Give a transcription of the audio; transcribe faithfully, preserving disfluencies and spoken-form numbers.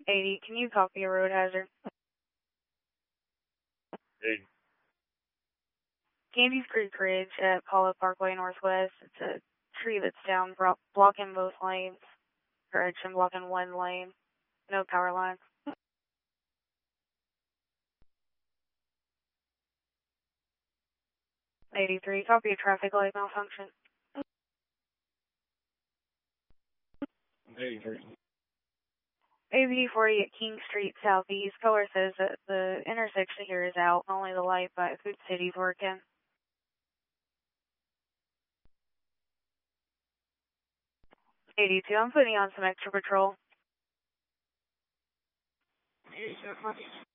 eighty, can you copy a road hazard? eighty. Candies Creek Ridge at Paula Parkway Northwest. It's a tree that's down, bro- blocking both lanes. Correction, blocking one lane. No power lines. eighty-three, copy a traffic light malfunction. eighty-three. A B forty at King Street Southeast. Caller says that the intersection here is out. Only the light by Food City's working. eighty-two, I'm putting on some extra patrol. eighty-two,